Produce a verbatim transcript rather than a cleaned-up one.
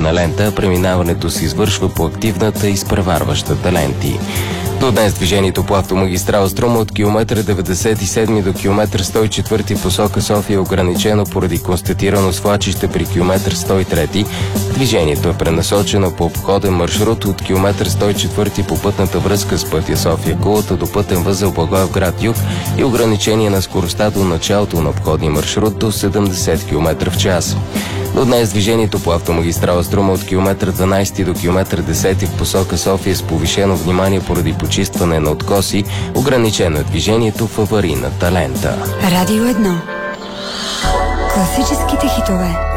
пътна лента, а преминаването се извършва по активната, изпреварващата ленти. До днес движението по автомагистрала Струма от километър деветдесет и седми до километър сто и четвърти посока София е ограничено поради констатирано свлачище при километър сто и трети. Движението е пренасочено по обходен маршрут от километър сто и четвърти по пътната връзка с пътя София-Кулата до пътен възел Благоевград юг и ограничение на скоростта до началото на обходния маршрут до седемдесет километра в час. До днес движението по автомагистрала Струма от километър дванадесети до километър десети в посока София с повишено внимание поради почистване на откоси, ограничено е движението в аварийната лента. Радио едно. Класическите хитове.